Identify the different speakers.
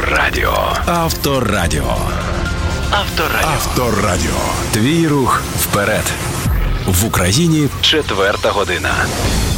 Speaker 1: Авторадіо. Авторадіо. Авторадіо. Твій рух вперед. В Україні 4 година.